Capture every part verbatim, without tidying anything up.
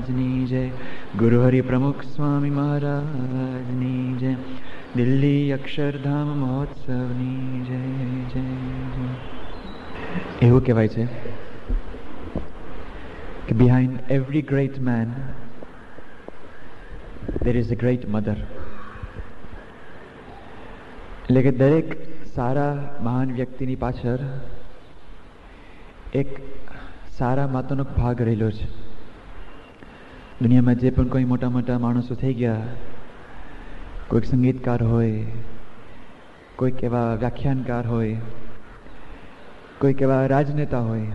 મહારાજની જય, ગુરુહરિ પ્રમુખ સ્વામી મહારાજની જય, દિલ્હી અક્ષરધામ મહોત્સવની જય જય જય. એવું કહેવાય છે કે behind every great man there is a great mother. એટલે કે દરેક સારા મહાન વ્યક્તિની પાછળ એક સારા માતાનો ભાગ રહેલો છે. દુનિયામાં જે પણ કોઈ મોટા મોટા માણસો થઈ ગયા, કોઈક સંગીતકાર હોય, કોઈક એવા વ્યાખ્યાનકાર હોય, કોઈક એવા રાજનેતા હોય,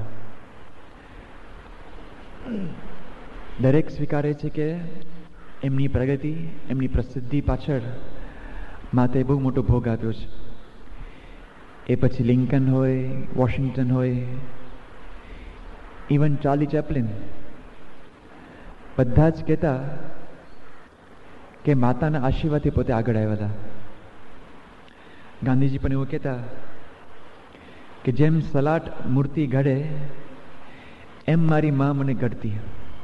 દરેક સ્વીકારે છે કે એમની પ્રગતિ, એમની પ્રસિદ્ધિ પાછળ માતે બહુ મોટો ભોગ આપ્યો છે. એ પછી લિંકન હોય, વોશિંગ્ટન હોય, ઇવન ચાર્લી ચેપ્લિન, બધા જ કહેતા કે માતાના આશીર્વાદથી પોતે આગળ આવ્યા હતા. ગાંધીજી પણ એવું કહેતા કે જેમ સલાટ મૂર્તિ ઘડે એમ મારી મા મને ઘડતી.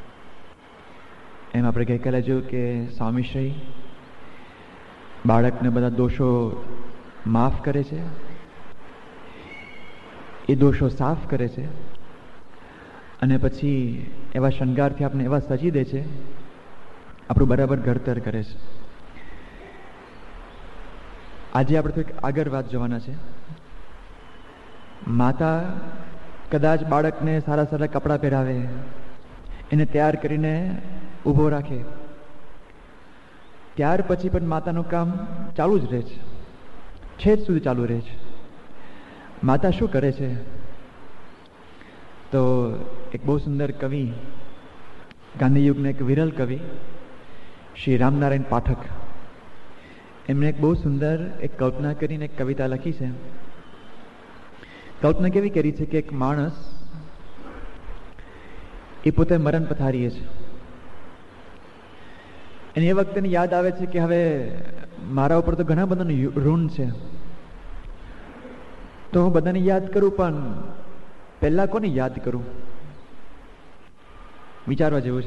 એમ આપણે ગઈકાલે જોયું કે સ્વામીશ્રી બાળકને બધા દોષો માફ કરે છે, એ દોષો સાફ કરે છે અને પછી એવા શણગારથી આપણે એવા સજી દે છે, આપણું બરાબર ઘડતર કરે છે. આજે આપણે થોડીક આગળ વાત જોવાના છે. માતા કદાચ બાળકને સારા સારા કપડાં પહેરાવે, એને તૈયાર કરીને ઊભો રાખે, ત્યાર પછી પણ માતાનું કામ ચાલુ જ રહે છે, છેક સુધી ચાલુ રહે છે. માતા શું કરે છે? તો એક બહુ સુંદર કવિ, ગાંધી યુગના એક વિરલ કવિ શ્રી રામનારાયણ પાઠક, એમણે એક બહુ સુંદર એક કલ્પના કરીને એક કવિતા લખી છે. કલ્પના કેવી કરી છે કે એક માણસ એ પોતે મરણ પથારીએ છે અને એ વખતે યાદ આવે છે કે હવે મારા ઉપર તો ઘણા બધાનું ઋણ છે, તો હું બધાને યાદ કરું, પણ પહેલા કોને યાદ કરું? વિચારવા જેવું છે.